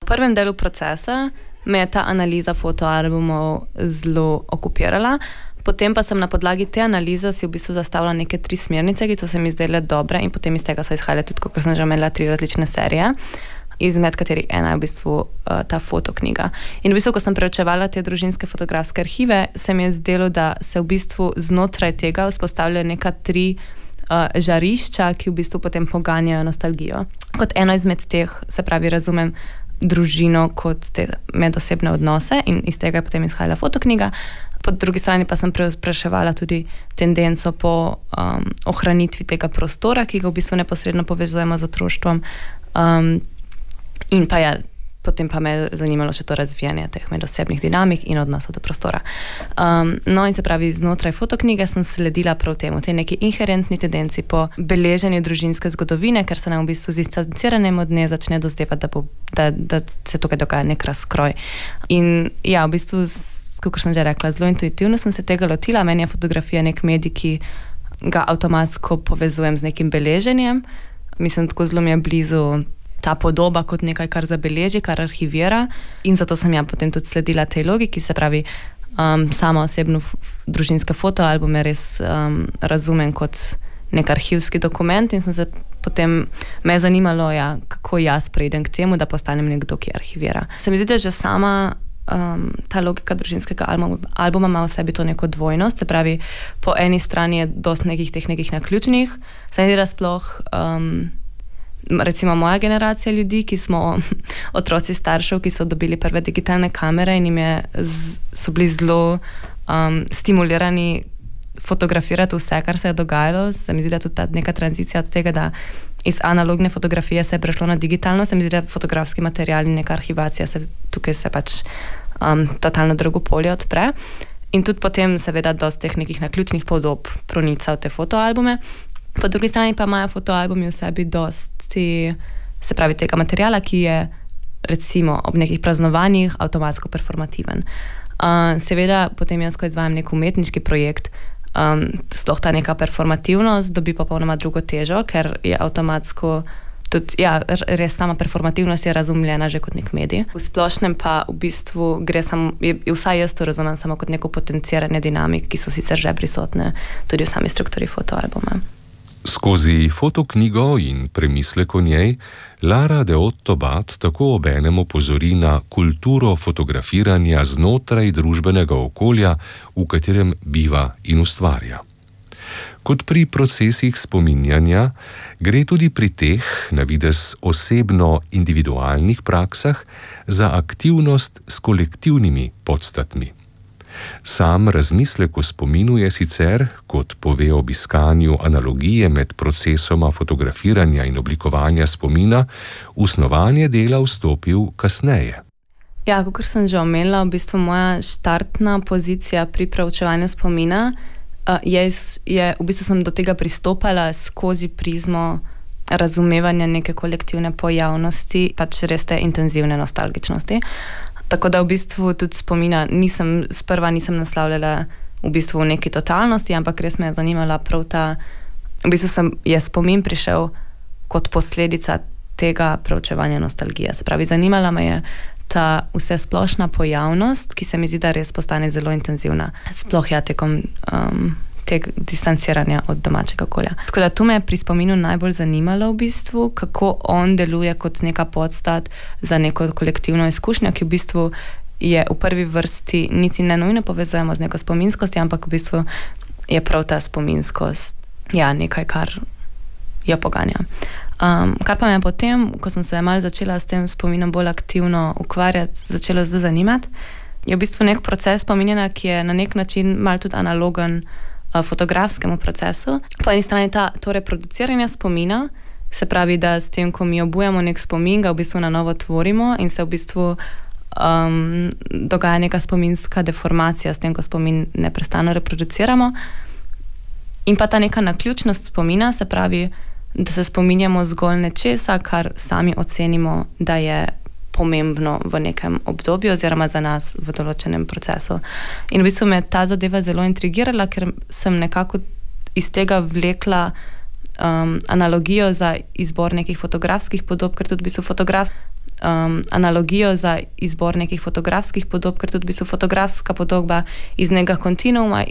prvem delu procesa me je ta analiza fotoalbumov zelo okupirala. Potem pa sem na podlagi te analize si v bistvu zastavila neke 3 smernice, ki so se mi zdele dobre in potem iz tega so izhajale tudi, kot sem že imela 3 različne serije, izmed katerih ena je v bistvu ta fotoknjiga. In v bistvu, ko sem preučevala te družinske fotografske arhive, se mi je zdelo, da se v bistvu znotraj tega vzpostavljajo neka 3 žarišča, ki v bistvu potem poganjajo nostalgijo. Kot eno izmed teh, se pravi, razumem družino kot te medosebne odnose in iz tega je potem izhajala fotoknjiga. Po drugi strani pa sem preuspraševala tudi tendenco po ohranitvi tega prostora, ki ga v bistvu neposredno povezujemo z otroštvom. In pa potem pa me je zanimalo še to razvijanje teh medosebnih dinamik in odnosa do prostora. No in se pravi, znotraj fotoknjige sem sledila prav temu, tej neki inherentni tendenci po beleženju družinske zgodovine, ker se nam v bistvu z distanciranjem od nje začne dozdevati, da se tukaj dogaja nek razkroj. In ja, v bistvu, kot sem že rekla, zelo intuitivno sem se tega lotila. Meni je fotografija nek medij, ki ga avtomatsko povezujem z nekim beleženjem. Mislim, tako zelo mi je blizu ta podoba kot nekaj, kar zabeleži, kar arhivira in zato sem ja potem tudi sledila tej logiki, se pravi, sama osebno družinske fotoalbume res razumem kot nek arhivski dokument in sem se potem, me je zanimalo, ja, kako jaz preidem k temu, da postanem nekdo, ki arhivira. Se mi zdi, da že sama ta logika družinskega albuma ima v sebi to neko dvojnost, se pravi, po eni strani je dosti nekih naključnih, se mi zdi, da sploh recimo moja generacija ljudi, ki smo otroci staršev, ki so dobili prve digitalne kamere in so bili zelo stimulirani fotografirati vse, kar se je dogajalo. Se mi zdi, da tudi ta neka tranzicija od tega, da iz analogne fotografije se je prešlo na digitalno, se mi zdi, da fotografski material in neka arhivacija tukaj se pač totalno drugo polje odpre. In tudi potem seveda dosti teh nekih naključnih podob pronica v te fotoalbume. Po drugi strani pa imajo fotoalbumi v sebi dosti, se pravi, tega materiala, ki je recimo ob nekih praznovanjih avtomatsko performativen. Seveda potem jaz, ko izvajam nek umetniški projekt, sploh ta neka performativnost dobi popolnoma drugo težo, ker je avtomatsko tudi, ja, res sama performativnost je razumljena že kot nek medij. V splošnem pa v bistvu gre vsaj jaz to razumem samo kot neko potenciranje dinamik, ki so sicer že prisotne tudi v sami strukturi fotoalbuma. Skozi fotoknjigo in premislek o njej Lara de Otto-Bat tako obenem opozori na kulturo fotografiranja znotraj družbenega okolja, v katerem biva in ustvarja. Kot pri procesih spominjanja, gre tudi pri teh, na videz osebno individualnih praksah, za aktivnost s kolektivnimi podstatmi. Sam razmislek o spominu je sicer, kot pove ob iskanju analogije med procesoma fotografiranja in oblikovanja spomina, v snovanje dela vstopil kasneje. Ja, kakor sem že omenila, v bistvu moja štartna pozicija pri preučevanju spomina v bistvu sem do tega pristopala skozi prizmo razumevanja neke kolektivne pojavnosti, pač res te intenzivne nostalgičnosti. Tako da v bistvu tudi spomina sprva nisem naslavljala v bistvu v neki totalnosti, ampak res me je zanimala prav ta, v bistvu je spomin prišel kot posledica tega preučevanja nostalgije. Se pravi, zanimala me je ta vse splošna pojavnost, ki se mi zdi, da res postane zelo intenzivna. Sploh ja tekom tega distanciranja od domačega okolja. Tako da tu me je pri spominu najbolj zanimalo v bistvu, kako on deluje kot neka podstat za neko kolektivno izkušnjo, ki v bistvu je v prvi vrsti niti ne nujno povezujemo z neko spominskostjo, ampak v bistvu je prav ta spominskost nekaj, kar jo poganja. Kar pa me potem, ko sem se malo začela s tem spominom bolj aktivno ukvarjati, začelo zdaj zanimati, je v bistvu nek proces spominjanja, ki je na nek način malo tudi analogen fotografskemu procesu. Po eni strani to reproduciranje spomina, se pravi, da s tem, ko mi obujamo nek spomin, ga v bistvu na novo tvorimo in se v bistvu dogaja neka spominska deformacija s tem, ko spomin neprestano reproduciramo. In pa ta neka naključnost spomina, se pravi, da se spominjamo zgolj nečesa, kar sami ocenimo, da je pomembno v nekem obdobju oziroma za nas v določenem procesu. In v bistvu me ta zadeva zelo intrigirala, ker sem nekako iz tega vlekla analogijo za izbor nekih fotografskih podob, ker tudi v bistvu fotografska podoba iz nekega kontinuuma